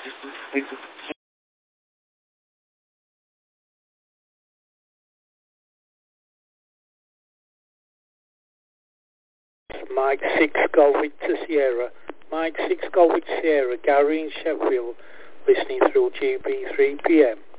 Mike 6 Golf Victor Sierra. Mike 6 Golf Victor Sierra, Gary in Sheffield, listening through GB 3 PM.